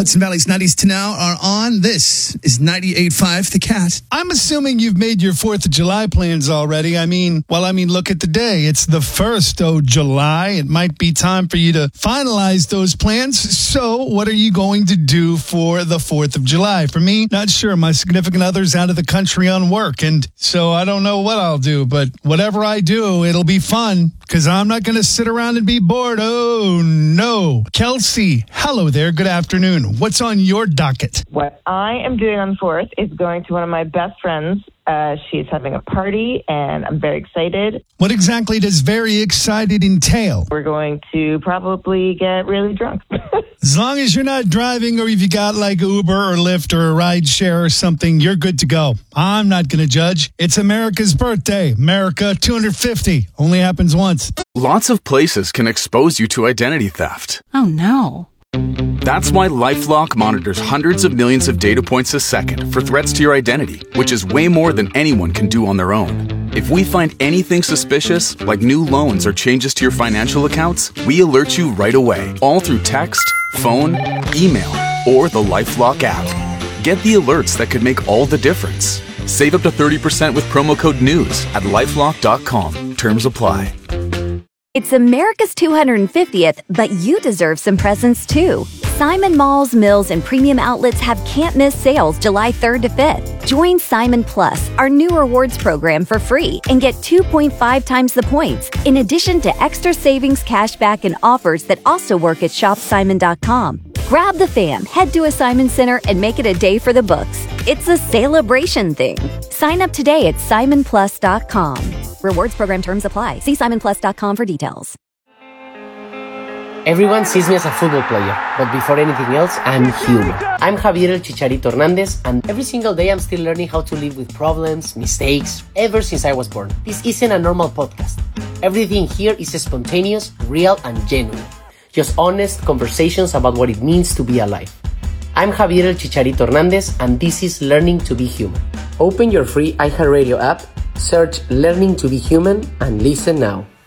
Hudson Valley's 90s to now are on. This is 98.5 The Cat. I'm assuming you've made your 4th of July plans already. Look at the day. It's the 1st of July. It might be time for you to finalize those plans. So what are you going to do for the 4th of July? For me, not sure. My significant other's out of the country on work, and so I don't know what I'll do. But whatever I do, it'll be fun because I'm not going to sit around and be bored. Oh, no. Kelsey, hello there. Good afternoon. What's on your docket? What I am doing on the 4th is going to one of my best friends. She's having a party, and I'm very excited. What exactly does very excited entail? We're going to probably get really drunk. As long as you're not driving, or if you got like Uber or Lyft or a ride share or something, you're good to go. I'm not going to judge. It's America's birthday. America 250. Only happens once. Lots of places can expose you to identity theft. Oh, no. That's why LifeLock monitors hundreds of millions of data points a second for threats to your identity, which is way more than anyone can do on their own. If we find anything suspicious, like new loans or changes to your financial accounts, we alert you right away, all through text, phone, email, or the LifeLock app. Get the alerts that could make all the difference. Save up to 30% with promo code NEWS at LifeLock.com. Terms apply. It's America's 250th, but you deserve some presents too. Simon Malls, Mills, and Premium Outlets have can't-miss sales July 3rd to 5th. Join Simon Plus, our new rewards program, for free and get 2.5 times the points, in addition to extra savings, cashback, and offers that also work at shopsimon.com. Grab the fam, head to a Simon Center, and make it a day for the books. It's a celebration thing. Sign up today at simonplus.com. Rewards program terms apply. See simonplus.com for details. Everyone sees me as a football player, but before anything else, I'm human. I'm Javier El Chicharito Hernandez, and every single day I'm still learning how to live with problems, mistakes, ever since I was born. This isn't a normal podcast. Everything here is spontaneous, real, and genuine. Just honest conversations about what it means to be alive. I'm Javier El Chicharito Hernandez, and this is Learning to be Human. Open your free iHeartRadio app, search Learning to be Human, and listen now.